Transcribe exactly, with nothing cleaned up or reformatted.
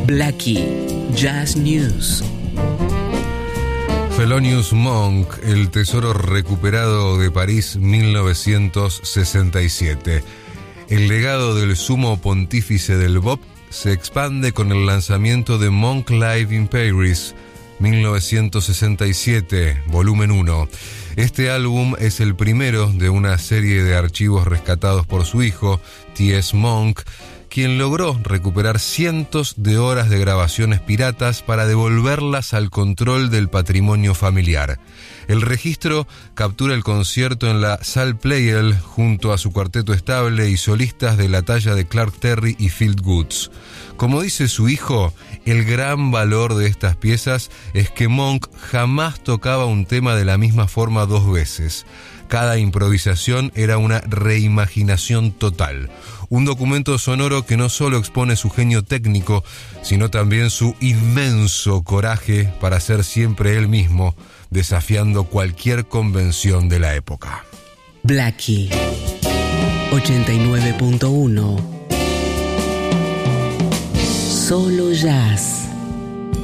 Blackie Jazz News. Thelonious Monk, el tesoro recuperado de París mil novecientos sesenta y siete. El legado del sumo pontífice del bop se expande con el lanzamiento de Monk Live in Paris, mil novecientos sesenta y siete, volumen uno. Este álbum es el primero de una serie de archivos rescatados por su hijo, T S. Monk, quien logró recuperar cientos de horas de grabaciones piratas para devolverlas al control del patrimonio familiar. El registro captura el concierto en la Salle Pleyel junto a su cuarteto estable y solistas de la talla de Clark Terry y Phil Goods. Como dice su hijo, el gran valor de estas piezas es que Monk jamás tocaba un tema de la misma forma dos veces. Cada improvisación era una reimaginación total. Un documento sonoro que no solo expone su genio técnico, sino también su inmenso coraje para ser siempre él mismo, desafiando cualquier convención de la época. Blackie ochenta y nueve punto uno. Solo jazz.